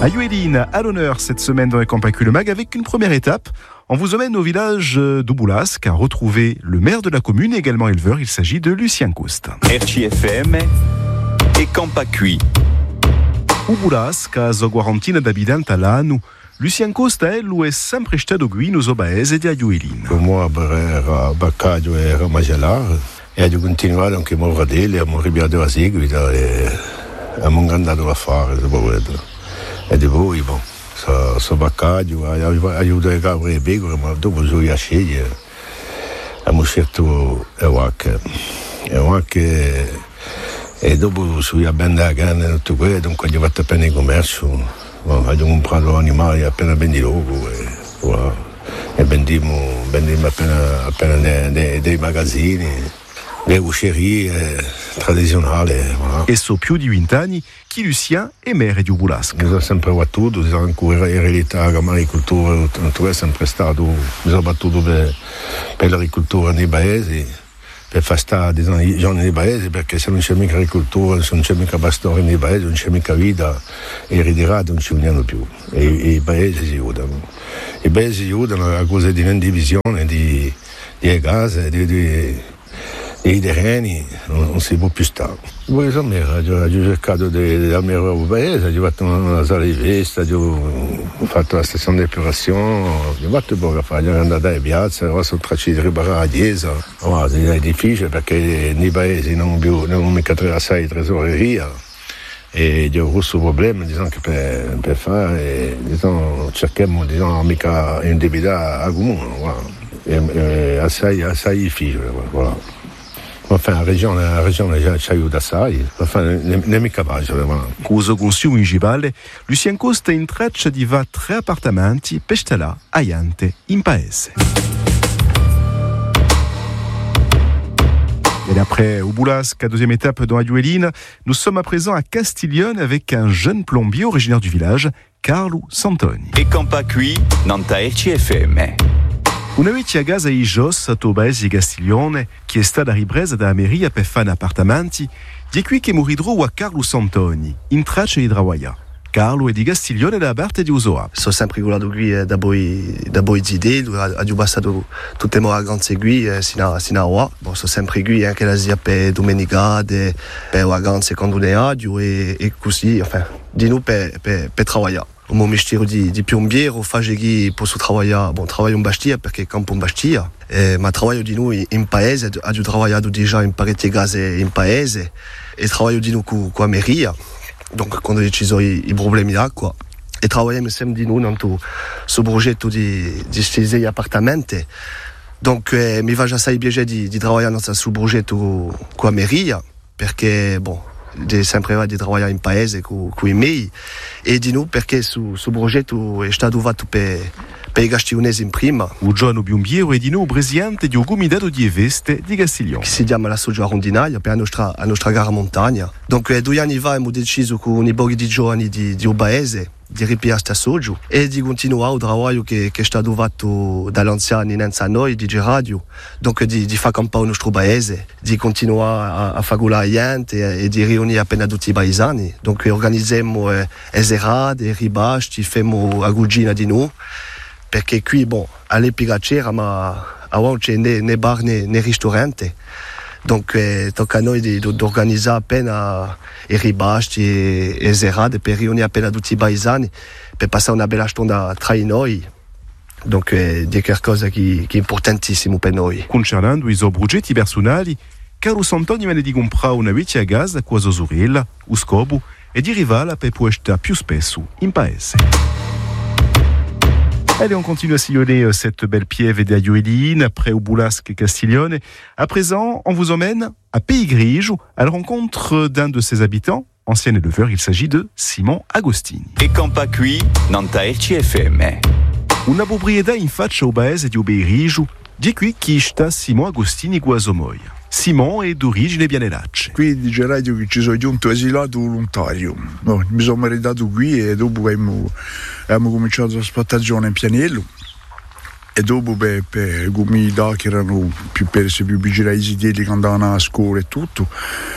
Ayueline à l'honneur cette semaine dans les Campacul Mag avec une première étape. On vous emmène au village d'Oubulasque à retrouver le maire de la commune, également éleveur. Il s'agit de Lucien Costa. RCFM e Campacui. Oubulasque a zo quarantina d'abitanti all'anno. Lucien Costa è sempre stato qui nel paese di Ayueline. Moi, era Baccaggio era Magellar e ho continuato anche a Morradele, a Morribiado a seguita e a Mongandato a fare, e di voi, bon. So Baccaggio, aiuto a Gabriele Begore, ma dopo sono a scegliere. Abbiamo scelto Ewak. E dopo sono a benda a Gane e tutto quello, dunque ho fatto appena il commercio. Bon, abbiamo comprato animali appena venduto e voilà. E vendiamo appena dei magazzini, le uscerie tradizionali. Voilà. E so più di 20 anni che Lucien è maire di Oubulasque. Mi sono sempre battuto, mi sono ancora in realtà l'agricoltura è sempre stato, mi sono battuto per l'agricoltura nei paesi. Per far stare i giorni nei paesi, perché se non c'è mica agricoltura, se non c'è mica pastore nei paesi, non c'è mica vita, e i ritirati non ci uniamo più. E i paesi si aiutano. I paesi si aiutano a cause di un'indivisione di case, dei terreni, non si può più stare. Poi insomma, ho cercato di darmi al paese, ho fatto una sala di festa, ho fatto la stazione di depurazione, ho fatto poco a fare, sono andato alle piazze, ora sono tracciati di riparare la chiesa. È difficile perché nei paesi non mica assai tresoreria e ho questo problema che per fare, cerchiamo di non mica indebitare al comune, è assai difficile. Voilà. Enfin, la regione ci aiuta assai, non è mica facile. Con il consiglio municipale, Lucien Costa in traccia di 3 appartamenti per stare a Iante, in paese. Et après Oubulasque, deuxième étape dans Ayueline, nous sommes à présent à Castiglione avec un jeune plombier originaire du village, Carlo Santoni. E Campacui, nanta RCFM. Una vecchia casa i Jos a Tobesi Castiglione, che è stata ripresa da Ameria per fare appartamenti, di qui che moridro a Carlo Santoni, in traccia di Drawaia. Carlo è di Castiglione da parte di Usoa. Sono sempre guardato qui da voi idee, ho passato tutte le vacanze qui sino a ora. Sono sempre qui anche la zia per domenica, per vacanze quando ne ho e così, enfin, di noi per lavorare. O meu mestiere di piombiero faccio che posso lavorare, lavoro in Bastia perché campo in Bastia, ma lavoro di noi in paese, ho lavorato già in parecchie case in paese e lavoro di noi con la Meria, donc quando ci sono i problemi d'acqua e lavoriamo sempre di noi sul progetto di questi appartamenti, donc mi fa già assai piacere di lavorare sul progetto con la Meria perché di sempre di lavorare in paese con i miei e di noi perché su progetto è stato fatto per i gastionesi in prima. Un giorno biombiero è di noi presidente di un comitato di veste di Castiglione. Si chiama la Soggio Rondinaia per la nostra gara montagna. Donc 2 anni fa abbiamo deciso con i pochi giovani di paese di ripiare sta Soggio e di continuare il lavoro che è stato fatto dagli anziani innanzi a noi di radio, donc di fare campare il nostro paese, di continuare a fare la gente e di riunire appena tutti i paesani, donc organizziamo eserate, i ribasci, facciamo la cucina di noi, perché qui all'epoca c'era ma ora c'è né bar né ristorante. Donc tocca a noi di organizzare appena i ribasci e eserate per riunire appena tutti i paesani per passare una bella stonda tra noi. Donc di qualcosa che è importantissimo per noi. Concernando i suoi progetti personali, Carlo Santoni viene di comprare una vecchia casa con sua sorella, lo scopo è di arrivare per poter stare più spesso in paese. Allez, on continue à sillonner cette belle piève d'Ayueline, après Oubulasque et Castiglione. À présent, on vous emmène à Pays Grigio, à la rencontre d'un de ses habitants, ancien éleveur, il s'agit de Simon Agostini. E Campacui, nanta RCFM. Una proprietà in faccia au paese di Pays Grigio, di qui chi sta Simon Agostini Guasomoia. Simon è d'origine bianelacce. Qui dicerai che ci sono giunto esilato volontario. Mi sono maritato qui e dopo abbiamo cominciato la spattagione in Pianello e dopo per comunità che erano più vicine ai sitieri che andavano a scuola e tutto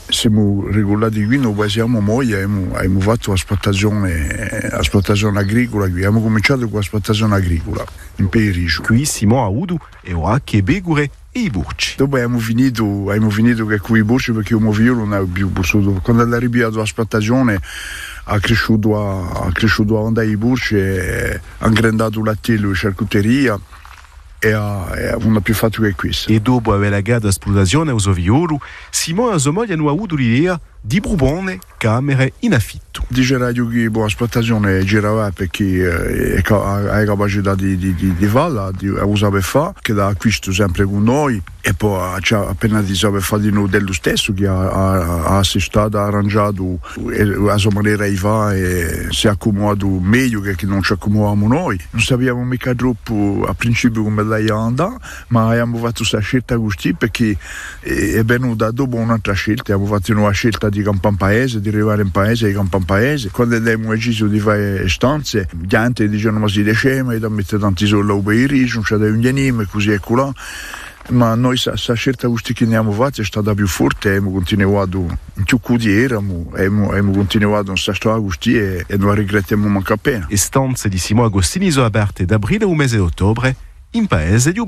siamo regolati qui, noi siamo noi, abbiamo fatto l'esportazione agricola qui, abbiamo cominciato con l'esportazione agricola in Peirigio. Qui Simon Audu e ora che Begure e i burci. Dopo abbiamo finito che con i burci perché un figlio non è più potuto. Quando è arrivato l'esportazione ha cresciuto a onda i burci e ha ingrandato l'attello e charcuteria e non ha più fatto che questo. E dopo aver lagato l'esplosione a Soviolo, Simon e sua moglie hanno avuto l'idea di Brubone camere in affitto. Diceva che l'esportazione girava perché ha capacità di farla, di usare fare, che da acquisto sempre con noi e poi appena di sapere fare di noi dello stesso che ha assistato, ha arrangiato a sua maniera di fare e si è accomodato meglio che non ci accomodiamo noi. Non sappiamo mica troppo a principio come lei andava, ma abbiamo fatto questa scelta così perché è venuta dopo un'altra scelta, abbiamo fatto una scelta di campare in paese, di arrivare in paese e campare in paese. Quando abbiamo deciso di fare stanze, gli gente dicevano ma si decema, da mettere tanti soldi a Peirigio, non c'è da un anime, così e colà. Ma noi questa scelta che abbiamo fatto è stata più forte, abbiamo continuato in più cudiera, abbiamo continuato in questa storia così e non regrettiamo manco appena. Le stanze di Simon Agostini sono aperte da aprile al mese di ottobre in paese di